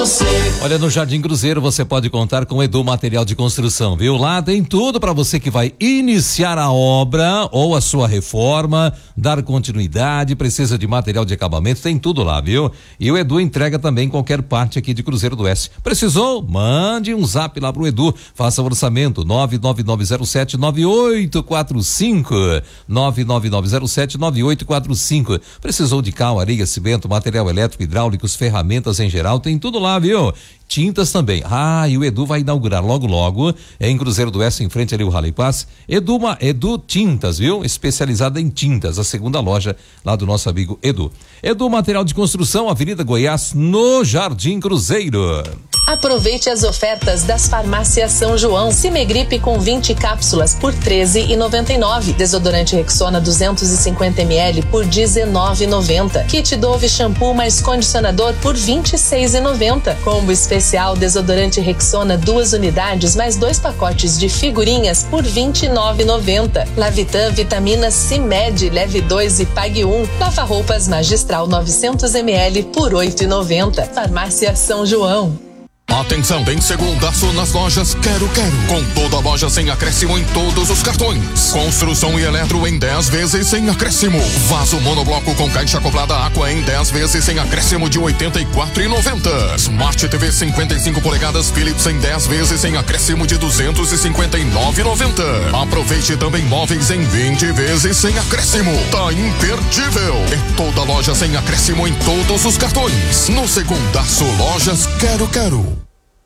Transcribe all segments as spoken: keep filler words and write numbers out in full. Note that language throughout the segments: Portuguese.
você. Olha, no Jardim Cruzeiro você pode contar com Edu Material de Construção, viu? Lá tem tudo para você que vai iniciar a obra ou a sua reforma, dar continuidade, precisa de material de acabamento, tem tudo lá, viu? E o Edu entrega também qualquer parte aqui de Cruzeiro do Oeste. Precisou? Mande um zap lá pro Edu, faça o orçamento nove nove nove zero sete nove oito quatro cinco, nove nove nove zero sete nove oito quatro cinco. Precisou de cal, areia, cimento, material elétrico, hidráulicos, ferramentas em geral, tem tudo lá, viu? Tintas também. Ah, e o Edu vai inaugurar logo logo em Cruzeiro do Oeste, em frente ali o Rally Pass. Edu, Edu Tintas, viu? Especializada em tintas, a segunda loja lá do nosso amigo Edu. Edu Material de Construção, Avenida Goiás, no Jardim Cruzeiro. Aproveite as ofertas das farmácias São João. Cimegripe com vinte cápsulas por treze reais e noventa e nove. Desodorante Rexona duzentos e cinquenta mililitros por dezenove reais e noventa. Kit Dove shampoo mais condicionador por vinte e seis reais e noventa. Combo especial desodorante Rexona duas unidades mais dois pacotes de figurinhas por vinte e nove reais e noventa. Lavitan vitamina Cimed, leve dois e pague um. Lava roupas Magistral novecentos mililitros por oito reais e noventa. Farmácia São João. Atenção, tem segundaço nas lojas Quero Quero. Com toda loja sem acréscimo em todos os cartões. Construção e eletro em dez vezes sem acréscimo. Vaso monobloco com caixa acoplada Aqua em dez vezes sem acréscimo de oitenta e quatro reais e noventa. Smart T V cinquenta e cinco polegadas Philips em dez vezes sem acréscimo de duzentos e cinquenta e nove reais e noventa. Aproveite também móveis em vinte vezes sem acréscimo. Tá imperdível. É toda loja sem acréscimo em todos os cartões. No segundaço, lojas Quero Quero.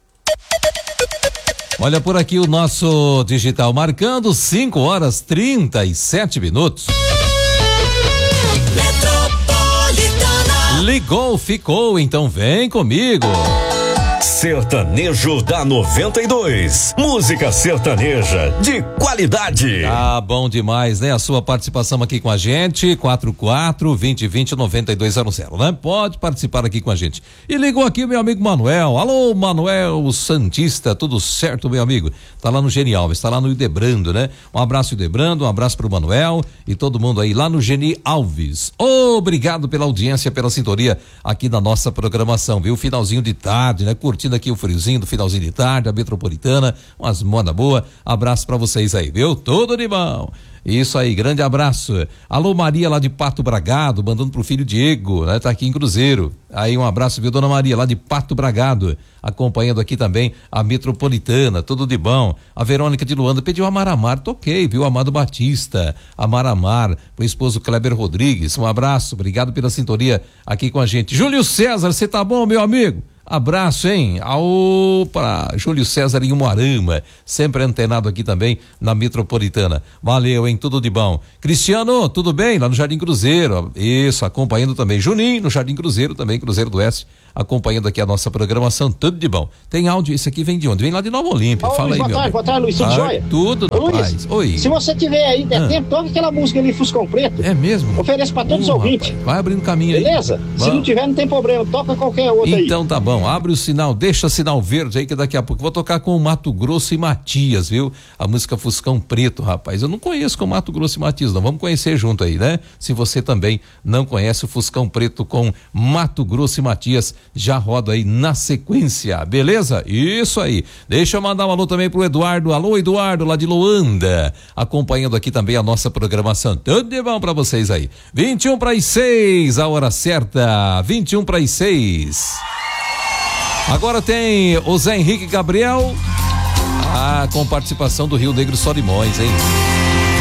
Olha por aqui o nosso digital marcando cinco horas trinta e sete minutos. Ligou, ficou, então vem comigo. Sertanejo da noventa e dois. Música sertaneja de qualidade. Ah, bom demais, né? A sua participação aqui com a gente, quatro quatro, vinte, vinte, noventa e dois zero zero, né? Pode participar aqui com a gente. E ligou aqui meu amigo Manuel. Alô, Manuel Santista, tudo certo, meu amigo? Tá lá no Geni Alves, tá lá no Idebrando, né? Um abraço, Idebrando, um abraço pro Manuel e todo mundo aí lá no Geni Alves. Obrigado pela audiência, pela sintonia aqui na nossa programação, viu? Finalzinho de tarde, né? Curtindo aqui o friozinho do finalzinho de tarde, a metropolitana, umas moda boa. Abraço pra vocês aí, viu? Tudo de bom. Isso aí, grande abraço. Alô, Maria lá de Pato Bragado, mandando pro filho Diego, né? Tá aqui em Cruzeiro. Aí um abraço, viu, dona Maria, lá de Pato Bragado, acompanhando aqui também a metropolitana, tudo de bom. A Verônica de Luanda pediu a Maramar, toquei, viu? Amado Batista, a Maramar, o esposo Kleber Rodrigues, um abraço, obrigado pela sintonia aqui com a gente. Júlio César, você tá bom, meu amigo? Abraço, hein? Ao para Júlio César em Umuarama, sempre antenado aqui também na metropolitana. Valeu, hein? Tudo de bom. Cristiano, tudo bem? Lá no Jardim Cruzeiro. Isso, acompanhando também. Juninho, no Jardim Cruzeiro também, Cruzeiro do Oeste, acompanhando aqui a nossa programação. Tudo de bom. Tem áudio, esse aqui vem de onde? Vem lá de Nova Olímpia. Ô, Fala Luiz, aí, boa meu tarde, amigo. boa tarde, Luiz, tudo ah, jóia? Tudo, Ô, rapaz. Luiz, Oi. se você tiver aí, der ah. tempo, toca aquela música ali, Fuscão Preto. É mesmo? Oferece pra todos uh, os ouvintes. Rapaz, vai abrindo caminho aí. Beleza? Bom. Se não tiver, não tem problema. Toca qualquer outra aí. Então tá bom, abre o sinal, deixa sinal verde aí que daqui a pouco vou tocar com o Mato Grosso e Matias, viu? A música Fuscão Preto, rapaz. Eu não conheço com Mato Grosso e Matias, não. Vamos conhecer junto aí, né? Se você também não conhece o Fuscão Preto com Mato Grosso e Matias, já roda aí na sequência, beleza? Isso aí. Deixa eu mandar um alô também pro Eduardo. Alô, Eduardo, lá de Luanda, acompanhando aqui também a nossa programação. Tudo de bom pra vocês aí. vinte e um para as seis, a hora certa. vinte e um para as seis. Agora tem o Zé Henrique Gabriel, ah, com participação do Rio Negro Solimões, hein?